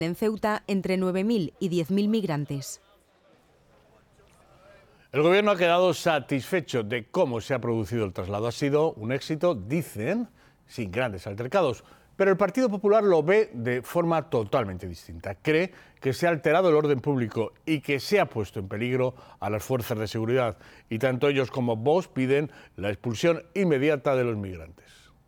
En Ceuta, entre 9.000 y 10.000 migrantes. El gobierno ha quedado satisfecho de cómo se ha producido el traslado. Ha sido un éxito, dicen, sin grandes altercados. Pero el Partido Popular lo ve de forma totalmente distinta. Cree que se ha alterado el orden público y que se ha puesto en peligro a las fuerzas de seguridad. Y tanto ellos como Vox piden la expulsión inmediata de los migrantes.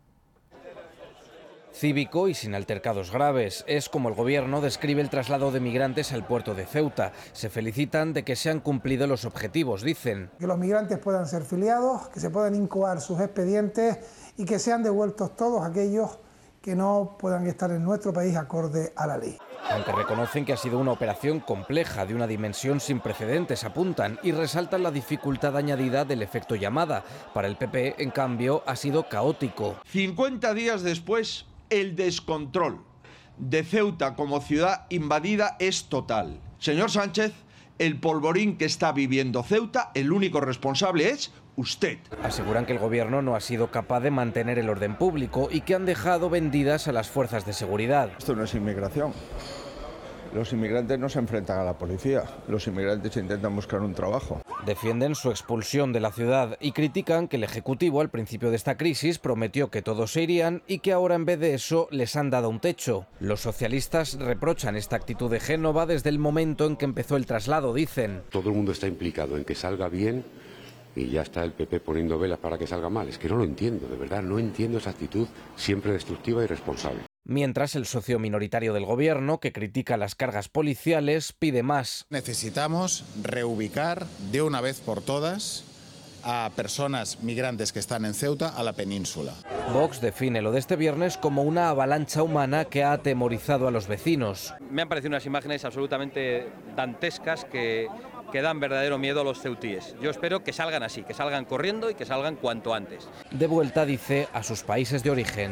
Cívico y sin altercados graves. Es como el gobierno describe el traslado de migrantes al puerto de Ceuta. Se felicitan de que se han cumplido los objetivos, dicen. Que los migrantes puedan ser filiados, que se puedan incoar sus expedientes y que sean devueltos todos aquellos que no puedan estar en nuestro país acorde a la ley. Aunque reconocen que ha sido una operación compleja, de una dimensión sin precedentes, apuntan y resaltan la dificultad añadida del efecto llamada. Para el PP, en cambio, ha sido caótico. 50 días después, el descontrol de Ceuta como ciudad invadida es total. Señor Sánchez, el polvorín que está viviendo Ceuta, el único responsable es usted. Aseguran que el gobierno no ha sido capaz de mantener el orden público y que han dejado vendidas a las fuerzas de seguridad. Esto no es inmigración. Los inmigrantes no se enfrentan a la policía, los inmigrantes intentan buscar un trabajo. Defienden su expulsión de la ciudad y critican que el Ejecutivo al principio de esta crisis prometió que todos se irían y que ahora en vez de eso les han dado un techo. Los socialistas reprochan esta actitud de Génova desde el momento en que empezó el traslado, dicen. Todo el mundo está implicado en que salga bien y ya está el PP poniendo velas para que salga mal. Es que no lo entiendo, de verdad, no entiendo esa actitud siempre destructiva y irresponsable. Mientras el socio minoritario del gobierno, que critica las cargas policiales, pide más. Necesitamos reubicar de una vez por todas a personas migrantes que están en Ceuta a la península. Vox define lo de este viernes como una avalancha humana que ha atemorizado a los vecinos. Me han parecido unas imágenes absolutamente dantescas que dan verdadero miedo a los ceutíes. Yo espero que salgan así, que salgan corriendo y que salgan cuanto antes. De vuelta, dice, a sus países de origen.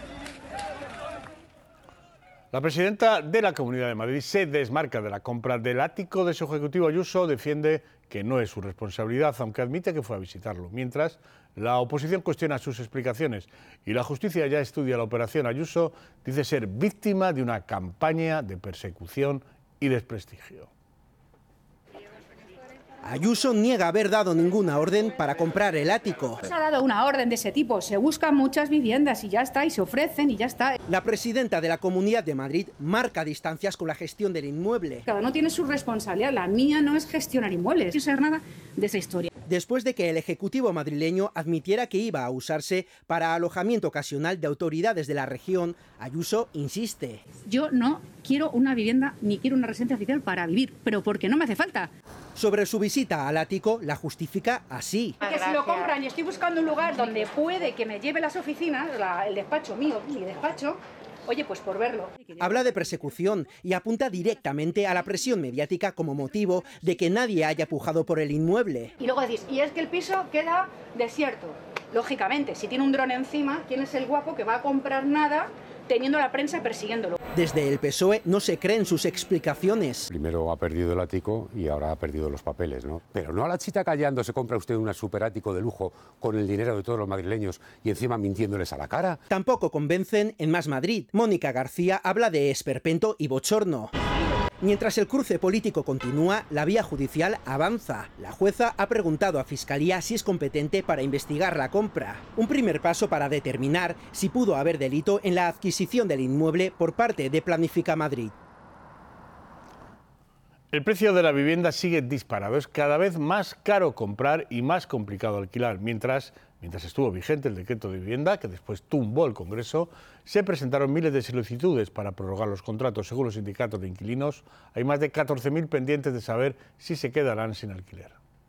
La presidenta de la Comunidad de Madrid se desmarca de la compra del ático de su ejecutivo. Ayuso defiende que no es su responsabilidad, aunque admite que fue a visitarlo. Mientras, la oposición cuestiona sus explicaciones y la justicia ya estudia la operación. Ayuso dice ser víctima de una campaña de persecución y desprestigio. Ayuso niega haber dado ninguna orden para comprar el ático. Se ha dado una orden de ese tipo, se buscan muchas viviendas y ya está, y se ofrecen y ya está. La presidenta de la Comunidad de Madrid marca distancias con la gestión del inmueble. Cada uno tiene su responsabilidad, la mía no es gestionar inmuebles, no sé nada de esa historia. Después de que el Ejecutivo madrileño admitiera que iba a usarse para alojamiento ocasional de autoridades de la región, Ayuso insiste. Yo no quiero una vivienda ni quiero una residencia oficial para vivir, pero porque no me hace falta. Sobre su visita al ático la justifica así. Que si lo compran y estoy buscando un lugar donde puede que me lleve las oficinas, el despacho mío, mi despacho, oye, pues por verlo. Habla de persecución y apunta directamente a la presión mediática como motivo de que nadie haya pujado por el inmueble. Y luego decís, y es que el piso queda desierto. Lógicamente, si tiene un dron encima, ¿quién es el guapo que va a comprar nada teniendo la prensa persiguiéndolo? Desde el PSOE no se creen sus explicaciones. Primero ha perdido el ático y ahora ha perdido los papeles, ¿no? Pero no a la chita callando se compra usted un superático de lujo con el dinero de todos los madrileños y encima mintiéndoles a la cara. Tampoco convencen en Más Madrid. Mónica García habla de esperpento y bochorno. Mientras el cruce político continúa, la vía judicial avanza. La jueza ha preguntado a Fiscalía si es competente para investigar la compra. Un primer paso para determinar si pudo haber delito en la adquisición del inmueble por parte de Planifica Madrid. El precio de la vivienda sigue disparado. Es cada vez más caro comprar y más complicado alquilar. Mientras estuvo vigente el decreto de vivienda, que después tumbó el Congreso, se presentaron miles de solicitudes para prorrogar los contratos. Según los sindicatos de inquilinos, hay más de 14.000 pendientes de saber si se quedarán sin alquiler.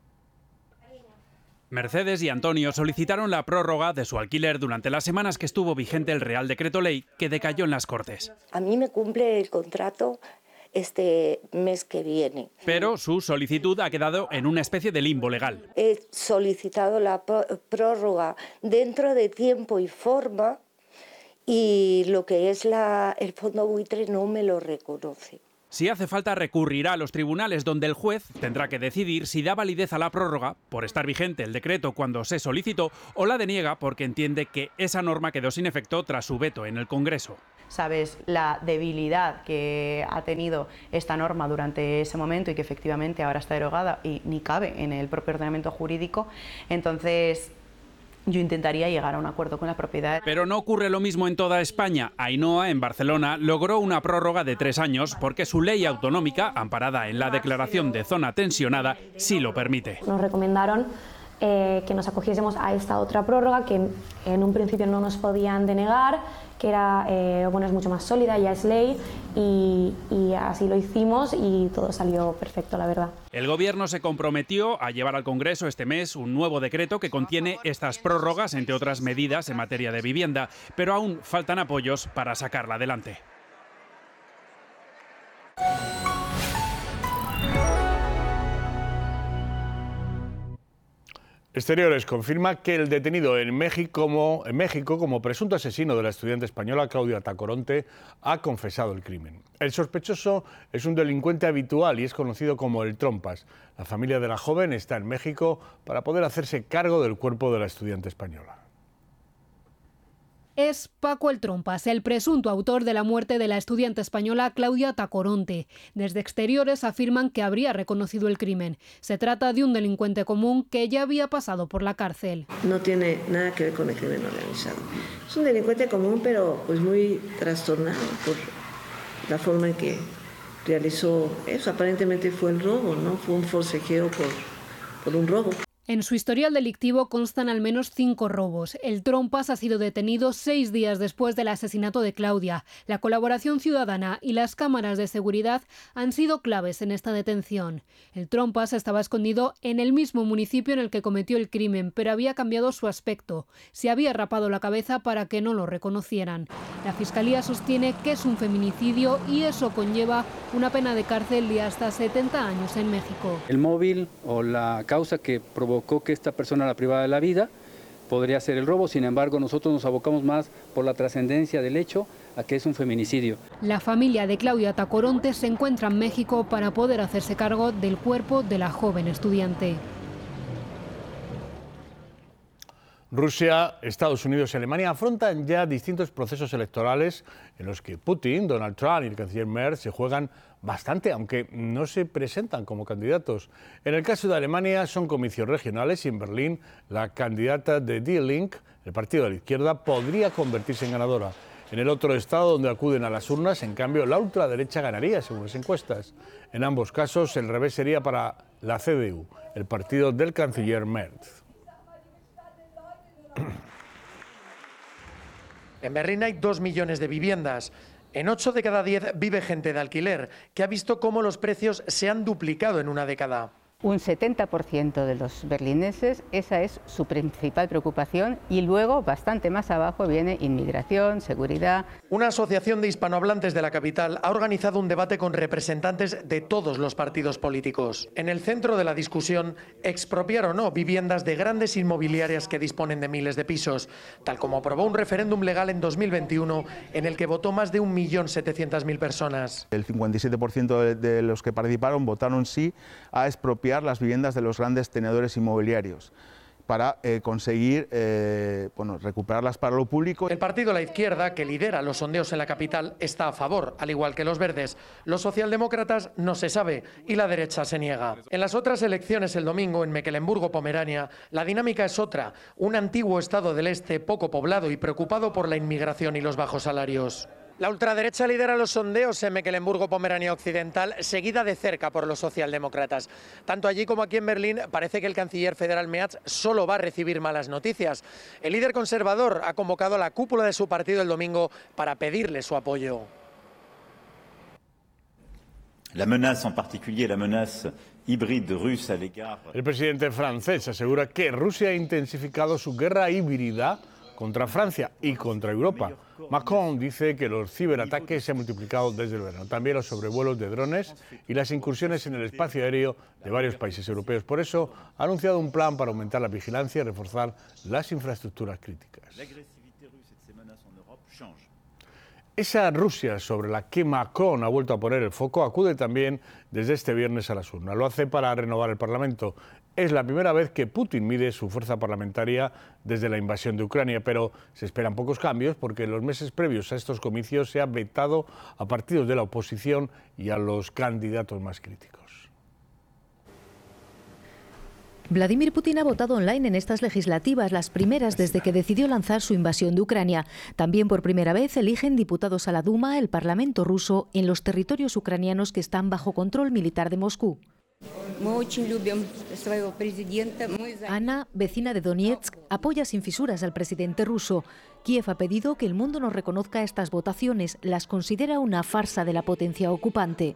Mercedes y Antonio solicitaron la prórroga de su alquiler durante las semanas que estuvo vigente el Real Decreto Ley, que decayó en las Cortes. A mí me cumple el contrato este mes que viene. Pero su solicitud ha quedado en una especie de limbo legal. He solicitado la prórroga dentro de tiempo y forma y lo que es el fondo buitre no me lo reconoce. Si hace falta, recurrirá a los tribunales, donde el juez tendrá que decidir si da validez a la prórroga por estar vigente el decreto cuando se solicitó o la deniega porque entiende que esa norma quedó sin efecto tras su veto en el Congreso. sabes la debilidad que ha tenido esta norma durante ese momento y que efectivamente ahora está derogada y ni cabe en el propio ordenamiento jurídico. Entonces, yo intentaría llegar a un acuerdo con la propiedad. Pero no ocurre lo mismo en toda España. Ainhoa, en Barcelona, logró una prórroga de 3 años porque su ley autonómica, amparada en la declaración de zona tensionada, sí lo permite. Nos recomendaron que nos acogiésemos a esta otra prórroga que en un principio no nos podían denegar, que era, es mucho más sólida, ya es ley, y así lo hicimos y todo salió perfecto, la verdad. El Gobierno se comprometió a llevar al Congreso este mes un nuevo decreto que contiene estas prórrogas, entre otras medidas en materia de vivienda, pero aún faltan apoyos para sacarla adelante. Exteriores confirma que el detenido en México como presunto asesino de la estudiante española Claudia Tacoronte ha confesado el crimen. El sospechoso es un delincuente habitual y es conocido como el Trompas. La familia de la joven está en México para poder hacerse cargo del cuerpo de la estudiante española. Es Paco el Trompas, el presunto autor de la muerte de la estudiante española Claudia Tacoronte. Desde Exteriores afirman que habría reconocido el crimen. Se trata de un delincuente común que ya había pasado por la cárcel. No tiene nada que ver con el crimen organizado. Es un delincuente común, pero pues muy trastornado por la forma en que realizó eso. Aparentemente fue el robo, ¿no? Fue un forcejeo por un robo. En su historial delictivo constan al menos 5 robos. El Trompas ha sido detenido 6 días después del asesinato de Claudia. La colaboración ciudadana y las cámaras de seguridad han sido claves en esta detención. El Trompas estaba escondido en el mismo municipio en el que cometió el crimen, pero había cambiado su aspecto. Se había rapado la cabeza para que no lo reconocieran. La Fiscalía sostiene que es un feminicidio y eso conlleva una pena de cárcel de hasta 70 años en México. El móvil o la causa que provocó que esta persona la privada de la vida podría ser el robo. Sin embargo, nosotros nos abocamos más por la trascendencia del hecho a que es un feminicidio. La familia de Claudia Tacoronte se encuentra en México para poder hacerse cargo del cuerpo de la joven estudiante. Rusia, Estados Unidos y Alemania afrontan ya distintos procesos electorales en los que Putin, Donald Trump y el canciller Merz se juegan bastante, aunque no se presentan como candidatos. En el caso de Alemania son comicios regionales y en Berlín la candidata de Die Linke, el partido de la izquierda, podría convertirse en ganadora. En el otro estado donde acuden a las urnas, en cambio, la ultraderecha ganaría según las encuestas. En ambos casos el revés sería para la CDU, el partido del canciller Merz. En Berlín hay 2 millones de viviendas. En 8 de cada 10 vive gente de alquiler, que ha visto cómo los precios se han duplicado en una década. Un 70% de los berlineses, esa es su principal preocupación, y luego, bastante más abajo, viene inmigración, seguridad. Una asociación de hispanohablantes de la capital ha organizado un debate con representantes de todos los partidos políticos. En el centro de la discusión, expropiar o no viviendas de grandes inmobiliarias que disponen de miles de pisos, tal como aprobó un referéndum legal en 2021 en el que votó más de 1.700.000 personas. El 57% de los que participaron votaron sí a expropiar las viviendas de los grandes tenedores inmobiliarios para conseguir recuperarlas para lo público. El partido La Izquierda, que lidera los sondeos en la capital, está a favor, al igual que los verdes. Los socialdemócratas no se sabe y la derecha se niega. En las otras elecciones el domingo en Mecklemburgo-Pomerania, la dinámica es otra, un antiguo estado del este poco poblado y preocupado por la inmigración y los bajos salarios. La ultraderecha lidera los sondeos en Mecklemburgo-Pomerania Occidental, seguida de cerca por los socialdemócratas. Tanto allí como aquí en Berlín parece que el canciller federal Merz solo va a recibir malas noticias. El líder conservador ha convocado a la cúpula de su partido el domingo para pedirle su apoyo. La menace en particulier, la menace hybride russe à l'égard. El presidente francés asegura que Rusia ha intensificado su guerra híbrida contra Francia y contra Europa. Macron dice que los ciberataques se han multiplicado desde el verano. También los sobrevuelos de drones y las incursiones en el espacio aéreo de varios países europeos. Por eso ha anunciado un plan para aumentar la vigilancia y reforzar las infraestructuras críticas. Esa Rusia sobre la que Macron ha vuelto a poner el foco acude también desde este viernes a las urnas. Lo hace para renovar el Parlamento. Es la primera vez que Putin mide su fuerza parlamentaria desde la invasión de Ucrania, pero se esperan pocos cambios porque en los meses previos a estos comicios se ha vetado a partidos de la oposición y a los candidatos más críticos. Vladimir Putin ha votado online en estas legislativas, las primeras desde que decidió lanzar su invasión de Ucrania. También por primera vez eligen diputados a la Duma, el Parlamento ruso, en los territorios ucranianos que están bajo control militar de Moscú. Ana, vecina de Donetsk, apoya sin fisuras al presidente ruso. Kiev ha pedido que el mundo no reconozca estas votaciones, las considera una farsa de la potencia ocupante.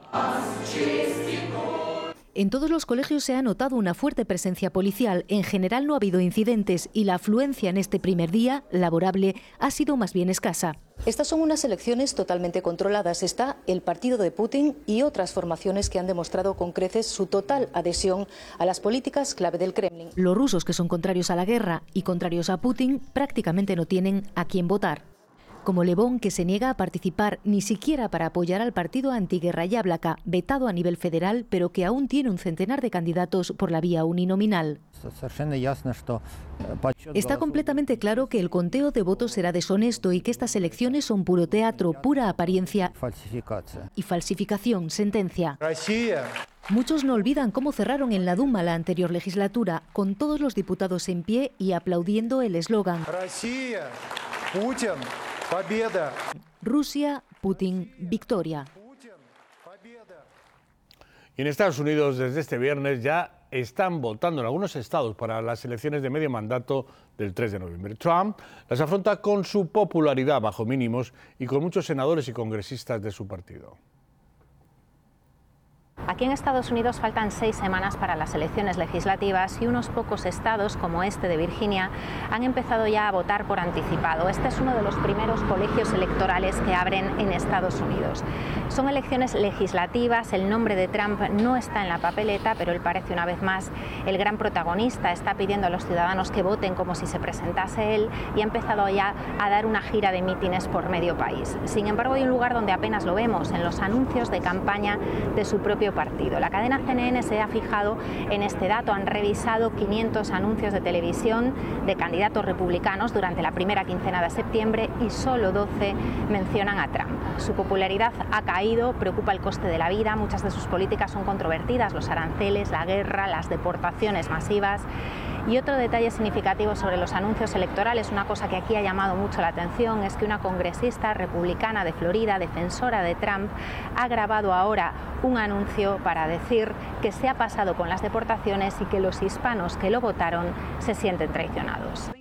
En todos los colegios se ha notado una fuerte presencia policial. En general no ha habido incidentes y la afluencia en este primer día laborable ha sido más bien escasa. Estas son unas elecciones totalmente controladas. Está el partido de Putin y otras formaciones que han demostrado con creces su total adhesión a las políticas clave del Kremlin. Los rusos, que son contrarios a la guerra y contrarios a Putin, prácticamente no tienen a quién votar. Como Levón, que se niega a participar ni siquiera para apoyar al partido antiguerra Yablaka, vetado a nivel federal, pero que aún tiene un centenar de candidatos por la vía uninominal. Está completamente claro que el conteo de votos será deshonesto y que estas elecciones son puro teatro, pura apariencia y falsificación, sentencia. Muchos no olvidan cómo cerraron en la Duma la anterior legislatura, con todos los diputados en pie y aplaudiendo el eslogan Rusia, Putin, victoria. Y en Estados Unidos, desde este viernes, ya están votando en algunos estados para las elecciones de medio mandato del 3 de noviembre. Trump las afronta con su popularidad bajo mínimos y con muchos senadores y congresistas de su partido. Aquí en Estados Unidos faltan 6 semanas para las elecciones legislativas y unos pocos estados, como este de Virginia, han empezado ya a votar por anticipado. Este es uno de los primeros colegios electorales que abren en Estados Unidos. Son elecciones legislativas, el nombre de Trump no está en la papeleta, pero él parece una vez más el gran protagonista. Está pidiendo a los ciudadanos que voten como si se presentase él y ha empezado ya a dar una gira de mítines por medio país. Sin embargo, hay un lugar donde apenas lo vemos, en los anuncios de campaña de su propio partido. La cadena CNN se ha fijado en este dato. Han revisado 500 anuncios de televisión de candidatos republicanos durante la primera quincena de septiembre y solo 12 mencionan a Trump. Su popularidad ha caído, preocupa el coste de la vida, muchas de sus políticas son controvertidas, los aranceles, la guerra, las deportaciones masivas. Y otro detalle significativo sobre los anuncios electorales, una cosa que aquí ha llamado mucho la atención, es que una congresista republicana de Florida, defensora de Trump, ha grabado ahora un anuncio para decir que se ha pasado con las deportaciones y que los hispanos que lo votaron se sienten traicionados.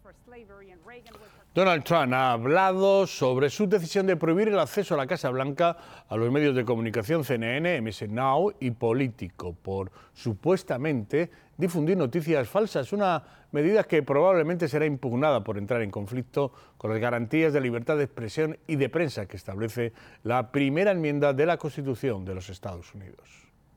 Donald Trump ha hablado sobre su decisión de prohibir el acceso a la Casa Blanca a los medios de comunicación CNN, MS Now y Político por supuestamente difundir noticias falsas, una medida que probablemente será impugnada por entrar en conflicto con las garantías de libertad de expresión y de prensa que establece la primera enmienda de la Constitución de los Estados Unidos.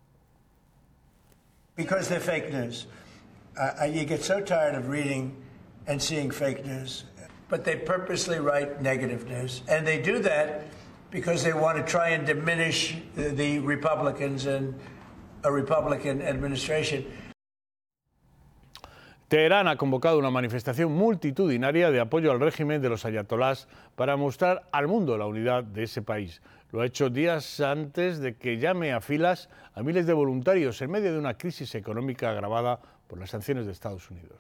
Because they're fake news. You get so tired of reading and seeing fake news. But they purposely write negative news. And they do that because they want to try and diminish the Republicans and a Republican administration. Teherán ha convocado una manifestación multitudinaria de apoyo al régimen de los ayatolás para mostrar al mundo la unidad de ese país. Lo ha hecho días antes de que llame a filas a miles de voluntarios en medio de una crisis económica agravada por las sanciones de Estados Unidos.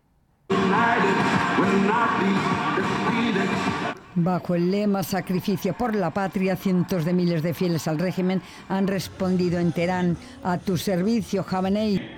Bajo el lema Sacrificio por la patria, cientos de miles de fieles al régimen han respondido en Teherán: a tu servicio, Jamenei,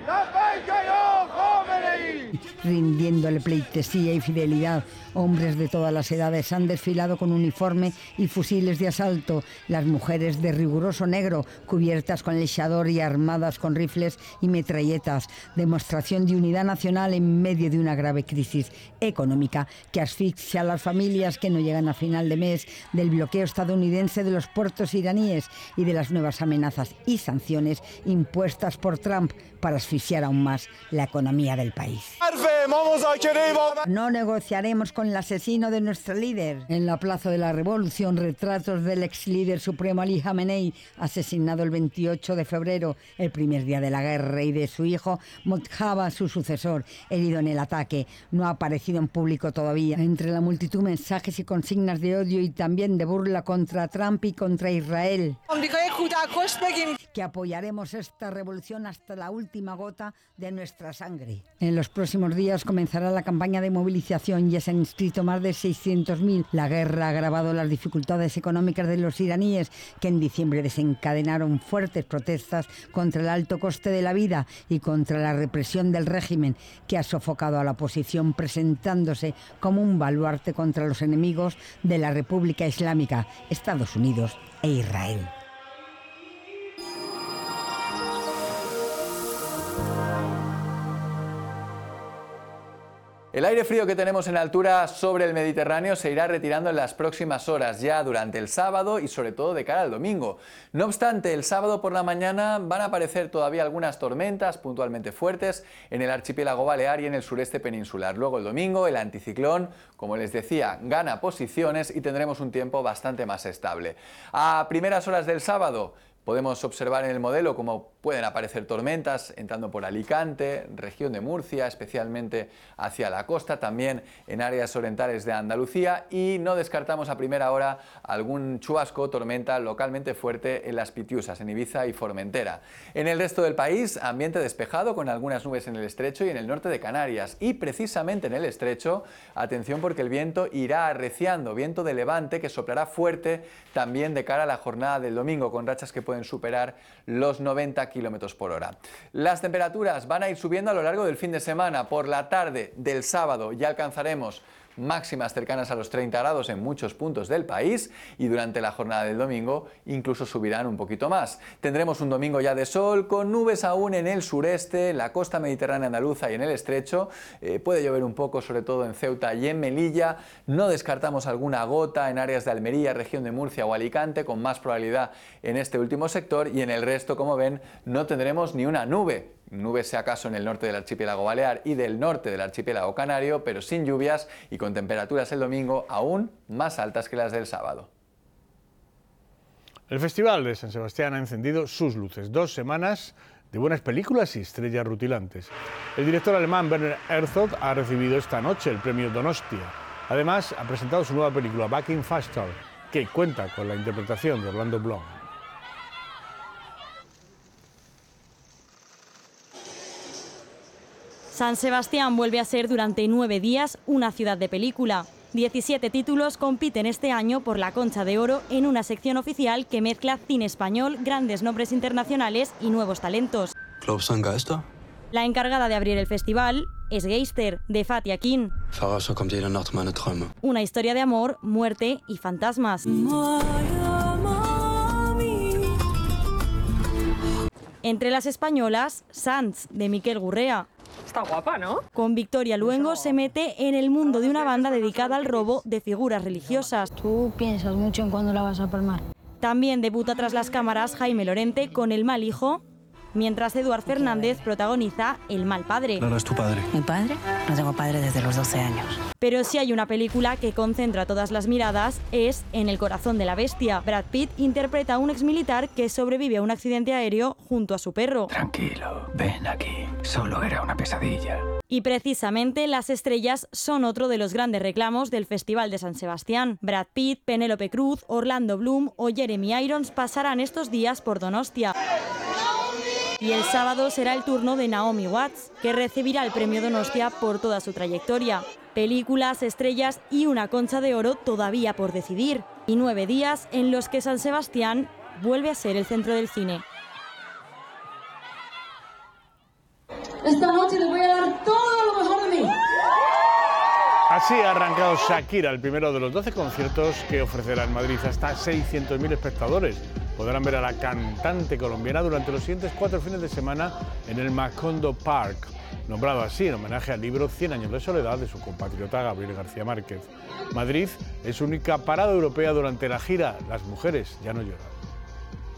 rindiéndole pleitesía y fidelidad. Hombres de todas las edades han desfilado con uniforme y fusiles de asalto. Las mujeres de riguroso negro, cubiertas con el chador y armadas con rifles y metralletas. Demostración de unidad nacional en medio de una grave crisis económica que asfixia a las familias que no llegan a final de mes, del bloqueo estadounidense de los puertos iraníes y de las nuevas amenazas y sanciones impuestas por Trump para asfixiar aún más la economía del país. No negociaremos con el asesino de nuestro líder. En la Plaza de la Revolución, retratos del ex líder supremo Ali Khamenei, asesinado el 28 de febrero, el primer día de la guerra, y de su hijo Mojtaba, su sucesor, herido en el ataque. No ha aparecido en público todavía. Entre la multitud, mensajes y consignas de odio y también de burla contra Trump y contra Israel. Que apoyaremos esta revolución hasta la última gota de nuestra sangre. En los próximos días comenzará la campaña de movilización. Ya se han inscrito más de 600.000. La guerra ha agravado las dificultades económicas de los iraníes, que en diciembre desencadenaron fuertes protestas contra el alto coste de la vida y contra la represión del régimen, que ha sofocado a la oposición, presentándose como un baluarte contra los enemigos de la República Islámica, Estados Unidos e Israel. El aire frío que tenemos en altura sobre el Mediterráneo se irá retirando en las próximas horas, ya durante el sábado y sobre todo de cara al domingo. No obstante, el sábado por la mañana van a aparecer todavía algunas tormentas puntualmente fuertes en el archipiélago balear y en el sureste peninsular. Luego el domingo el anticiclón, como les decía, gana posiciones y tendremos un tiempo bastante más estable. A primeras horas del sábado podemos observar en el modelo cómo pueden aparecer tormentas entrando por Alicante, región de Murcia, especialmente hacia la costa, también en áreas orientales de Andalucía, y no descartamos a primera hora algún chubasco o tormenta localmente fuerte en las Pitiusas, en Ibiza y Formentera. En el resto del país, ambiente despejado con algunas nubes en el estrecho y en el norte de Canarias, y precisamente en el estrecho, atención porque el viento irá arreciando, viento de levante que soplará fuerte también de cara a la jornada del domingo, con rachas que pueden superar los 90 km por hora. Las temperaturas van a ir subiendo a lo largo del fin de semana. Por la tarde del sábado ya alcanzaremos máximas cercanas a los 30 grados en muchos puntos del país, y durante la jornada del domingo incluso subirán un poquito más. Tendremos un domingo ya de sol, con nubes aún en el sureste, la costa mediterránea andaluza y en el estrecho. Puede llover un poco, sobre todo en Ceuta y en Melilla. No descartamos alguna gota en áreas de Almería, región de Murcia o Alicante, con más probabilidad en este último sector, y en el resto, como ven, no tendremos ni una nube. Nubes si acaso en el norte del archipiélago balear y del norte del archipiélago canario, pero sin lluvias y con temperaturas el domingo aún más altas que las del sábado. El Festival de San Sebastián ha encendido sus luces. 2 semanas de buenas películas y estrellas rutilantes. El director alemán Werner Herzog ha recibido esta noche el premio Donostia. Además, ha presentado su nueva película Back in Faster, que cuenta con la interpretación de Orlando Bloom. San Sebastián vuelve a ser durante 9 días una ciudad de película. 17 títulos compiten este año por la Concha de Oro en una sección oficial que mezcla cine español, grandes nombres internacionales y nuevos talentos. ¿Glaubst du an Geister? La encargada de abrir el festival es Geister, de Fatih Akin. Verrascher kommt jede Nacht meine Träume. Una historia de amor, muerte y fantasmas. Entre las españolas, Sants, de Miquel Gurrea. Está guapa, ¿no? Con Victoria Luengo se mete en el mundo de una banda dedicada al robo de figuras religiosas. ¿Tú piensas mucho en cuándo la vas a palmar? También debuta tras las cámaras Jaime Lorente con El mal hijo, mientras Eduard Fernández protagoniza El mal padre. Claro, es tu padre. ¿Mi padre? No tengo padre desde los 12 años. Pero si hay una película que concentra todas las miradas es En el corazón de la bestia. Brad Pitt interpreta a un exmilitar que sobrevive a un accidente aéreo junto a su perro. Tranquilo, ven aquí. Solo era una pesadilla. Y precisamente las estrellas son otro de los grandes reclamos del Festival de San Sebastián. Brad Pitt, Penélope Cruz, Orlando Bloom o Jeremy Irons pasarán estos días por Donostia. Y el sábado será el turno de Naomi Watts, que recibirá el premio Donostia por toda su trayectoria. Películas, estrellas y una Concha de Oro todavía por decidir. Y 9 días en los que San Sebastián vuelve a ser el centro del cine. Esta noche les voy a dar todo lo mejor de mí. Así ha arrancado Shakira, el primero de los 12 conciertos que ofrecerá en Madrid. Hasta 600.000 espectadores podrán ver a la cantante colombiana durante los siguientes 4 fines de semana en el Macondo Park, nombrado así en homenaje al libro 100 años de soledad de su compatriota Gabriel García Márquez. Madrid es única parada europea durante la gira Las mujeres ya no lloran.